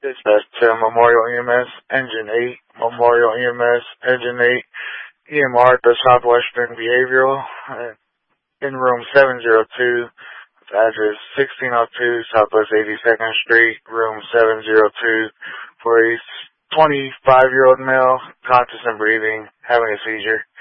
Dispatch to Memorial EMS, Engine 8, Memorial EMS, Engine 8, EMR at the Southwestern Behavioral, in room 702, address 1602 Southwest 82nd Street, room 702, for a 25-year-old male, conscious and breathing, having a seizure.